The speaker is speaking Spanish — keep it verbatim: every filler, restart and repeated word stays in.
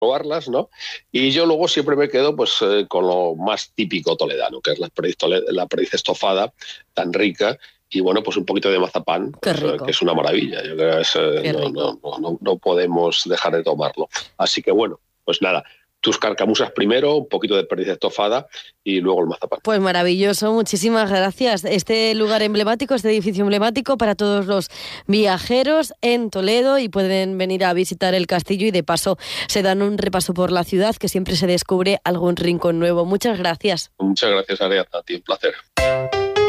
probarlas, ¿no? Y yo luego siempre me quedo pues eh, con lo más típico toledano, que es la perdiz, tole- la perdiz estofada, tan rica, y bueno, pues un poquito de mazapán, Qué pues, eh, que rico, es una maravilla. Yo creo que es, eh, qué no, rico. no, no, no, no podemos dejar de tomarlo. Así que bueno, pues nada, tus carcamusas primero, un poquito de perdiz estofada y luego el mazapán. Pues maravilloso, muchísimas gracias. Este lugar emblemático, este edificio emblemático para todos los viajeros en Toledo, y pueden venir a visitar el castillo y de paso se dan un repaso por la ciudad, que siempre se descubre algún rincón nuevo. Muchas gracias. Muchas gracias, Ariadna, a ti, un placer.